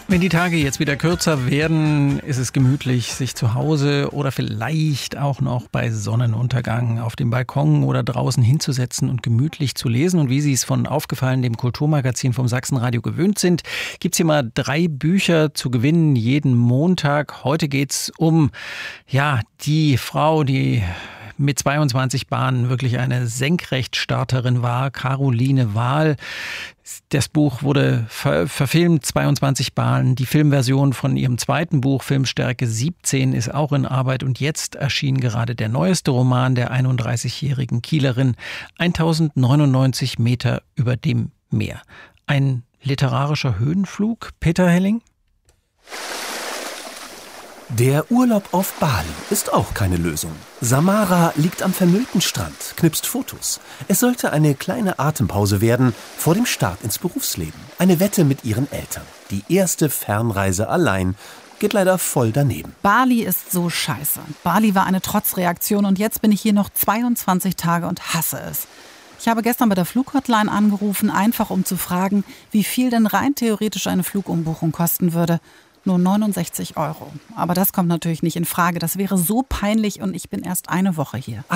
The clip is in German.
Wenn die Tage jetzt wieder kürzer werden, ist es gemütlich, sich zu Hause oder vielleicht auch noch bei Sonnenuntergang auf dem Balkon oder draußen hinzusetzen und gemütlich zu lesen. Und wie Sie es von Aufgefallen, dem Kulturmagazin vom Sachsenradio gewöhnt sind, gibt es hier mal 3 Bücher zu gewinnen jeden Montag. Heute geht es um die Frau, die mit 22 Bahnen wirklich eine Senkrechtstarterin war, Caroline Wahl. Das Buch wurde verfilmt, 22 Bahnen. Die Filmversion von ihrem zweiten Buch, Filmstärke 17, ist auch in Arbeit. Und jetzt erschien gerade der neueste Roman der 31-jährigen Kielerin, 1099 Meter über dem Meer. Ein literarischer Höhenflug, Peter Helling? Der Urlaub auf Bali ist auch keine Lösung. Samara liegt am vermüllten Strand, knipst Fotos. Es sollte eine kleine Atempause werden vor dem Start ins Berufsleben. Eine Wette mit ihren Eltern. Die erste Fernreise allein geht leider voll daneben. Bali ist so scheiße. Bali war eine Trotzreaktion und jetzt bin ich hier noch 22 Tage und hasse es. Ich habe gestern bei der Flughotline angerufen, einfach um zu fragen, wie viel denn rein theoretisch eine Flugumbuchung kosten würde. Nur 69 €. Aber das kommt natürlich nicht in Frage. Das wäre so peinlich und ich bin erst eine Woche hier.